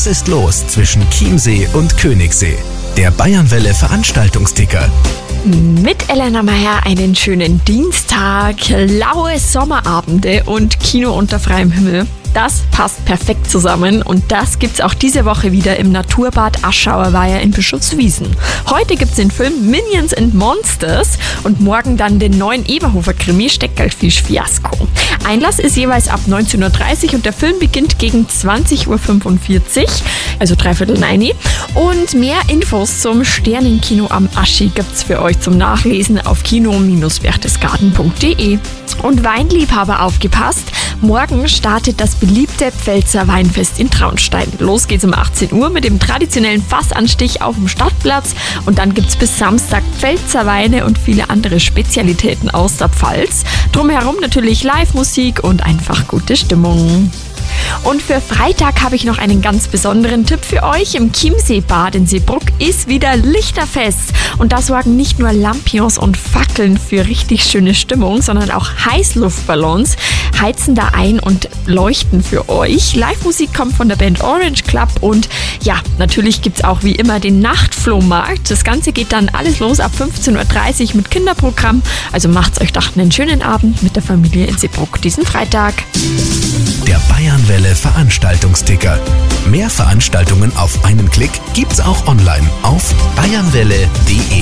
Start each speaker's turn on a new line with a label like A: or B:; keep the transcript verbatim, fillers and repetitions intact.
A: ist los zwischen Chiemsee und Königssee? Der Bayernwelle Veranstaltungsticker.
B: Mit Elena Meyer einen schönen Dienstag, laue Sommerabende und Kino unter freiem Himmel. Das passt perfekt zusammen und das gibt's auch diese Woche wieder im Naturbad Aschauer Weiher in Bischofswiesen. Heute gibt's den Film Minions and Monsters und morgen dann den neuen Eberhofer-Krimi Steckerlfisch Fiasko. Einlass ist jeweils ab neunzehn Uhr dreißig und der Film beginnt gegen zwanzig Uhr fünfundvierzig, also dreiviertel neun. Und mehr Infos zum Sternenkino am Aschi gibt's für euch zum Nachlesen auf kino Bindestrich berchtesgaden punkt de. Und Weinliebhaber aufgepasst, morgen startet das beliebte Pfälzer Weinfest in Traunstein. Los geht's um achtzehn Uhr mit dem traditionellen Fassanstich auf dem Stadtplatz und dann gibt's bis Samstag Pfälzer Weine und viele andere Spezialitäten aus der Pfalz. Drumherum natürlich Live-Musik und einfach gute Stimmung. Und für Freitag habe ich noch einen ganz besonderen Tipp für euch. Im Chiemseebad in Seebruck ist wieder Lichterfest. Und da sorgen nicht nur Lampions und Fackeln für richtig schöne Stimmung, sondern auch Heißluftballons heizen da ein und leuchten für euch. Live-Musik kommt von der Band Orange Club und ja, natürlich gibt es auch wie immer den Nachtflohmarkt. Das Ganze geht dann alles los ab fünfzehn Uhr dreißig mit Kinderprogramm. Also macht's euch doch einen schönen Abend mit der Familie in Seebruck diesen Freitag.
A: Der Bayernwelle Veranstaltungsticker. Mehr Veranstaltungen auf einen Klick gibt's auch online auf bayernwelle punkt de.